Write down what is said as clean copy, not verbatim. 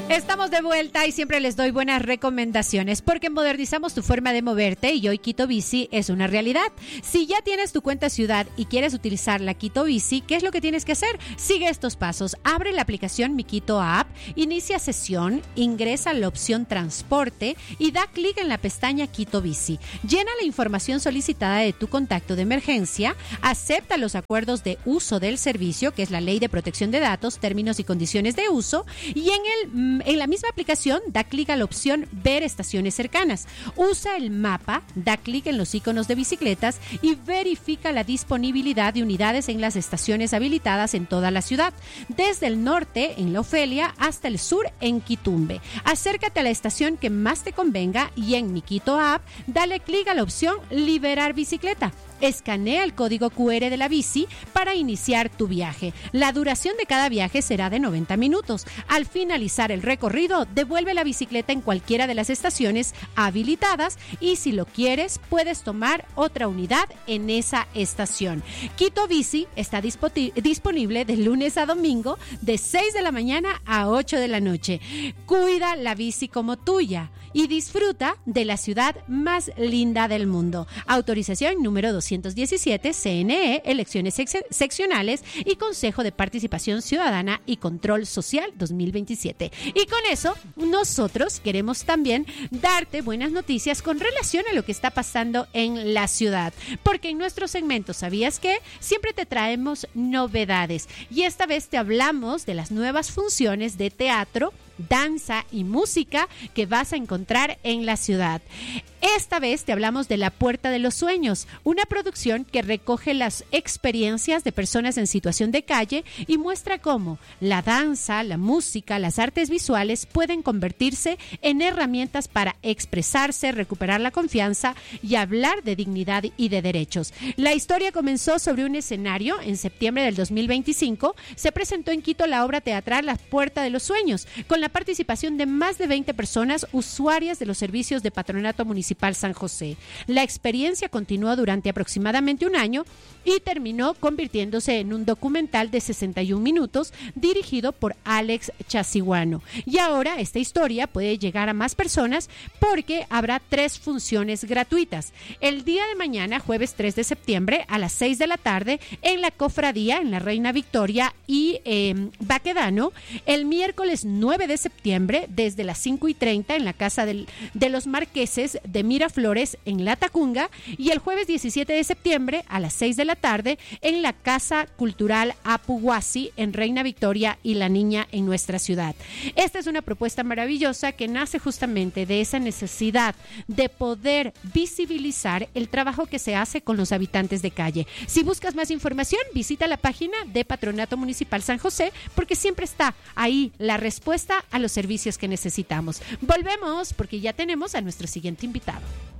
Estamos de vuelta y siempre les doy buenas recomendaciones porque modernizamos tu forma de moverte y hoy Quito Bici es una realidad. Si ya tienes tu cuenta ciudad y quieres utilizar la Quito Bici, ¿qué es lo que tienes que hacer? Sigue estos pasos. Abre la aplicación Mi Quito App, inicia sesión, ingresa la opción transporte y da clic en la pestaña Quito Bici. Llena la información solicitada de tu contacto de emergencia, acepta los acuerdos de uso del servicio, que es la Ley de Protección de Datos, términos y condiciones de uso, y en la misma aplicación da clic a la opción Ver estaciones cercanas. Usa el mapa, da clic en los iconos de bicicletas y verifica la disponibilidad de unidades en las estaciones habilitadas en toda la ciudad, desde el norte en La Ofelia hasta el sur en Quitumbe. Acércate a la estación que más te convenga y en Mi Quito App dale clic a la opción Liberar bicicleta. Escanea el código QR de la bici para iniciar tu viaje. La duración de cada viaje será de 90 minutos. Al finalizar el recorrido, devuelve la bicicleta en cualquiera de las estaciones habilitadas y si lo quieres, puedes tomar otra unidad en esa estación. Quito Bici está disponible de lunes a domingo de 6 de la mañana a 8 de la noche. Cuida la bici como tuya y disfruta de la ciudad más linda del mundo. Autorización número 217, CNE, elecciones seccionales y Consejo de Participación Ciudadana y Control Social 2027. Y con eso, nosotros queremos también darte buenas noticias con relación a lo que está pasando en la ciudad. Porque en nuestro segmento, ¿sabías qué? Siempre te traemos novedades. Y esta vez te hablamos de las nuevas funciones de teatro, danza y música que vas a encontrar en la ciudad. Esta vez te hablamos de La Puerta de los Sueños, una producción que recoge las experiencias de personas en situación de calle y muestra cómo la danza, la música, las artes visuales pueden convertirse en herramientas para expresarse, recuperar la confianza y hablar de dignidad y de derechos. La historia comenzó sobre un escenario en septiembre del 2025. Se presentó en Quito la obra teatral La Puerta de los Sueños, con la participación de más de 20 personas usuarias de los servicios de Patronato Municipal San José. La experiencia continuó durante aproximadamente un año y terminó convirtiéndose en un documental de 61 minutos dirigido por Alex Chasiguano. Y ahora esta historia puede llegar a más personas porque habrá 3 funciones gratuitas. El día de mañana, jueves 3 de septiembre, a las 6 de la tarde, en la Cofradía, en la Reina Victoria y Baquedano. El miércoles 9 de septiembre, desde las 5:30, en la Casa de los Marqueses de Miraflores, en La Tacunga. Y el jueves 17 de septiembre, a las 6 de la tarde, en la Casa Cultural Apuguasi, en Reina Victoria y La Niña, en nuestra ciudad. Esta es una propuesta maravillosa que nace justamente de esa necesidad de poder visibilizar el trabajo que se hace con los habitantes de calle. Si buscas más información, visita la página de Patronato Municipal San José, porque siempre está ahí la respuesta a los servicios que necesitamos. Volvemos porque ya tenemos a nuestro siguiente invitado.